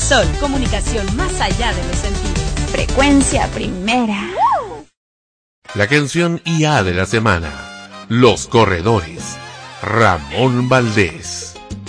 Sol, comunicación más allá de los sentidos. Frecuencia primera. La canción IA de la semana. Los Corredores. Ramón Valdés.